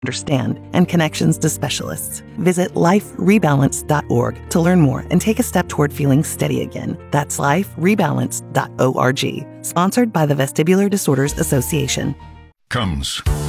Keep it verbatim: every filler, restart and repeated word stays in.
understand, and connections to specialists. Visit life rebalance dot org to learn more and take a step toward feeling steady again. That's life rebalance dot org. Sponsored by the Vestibular Disorders Association. Comes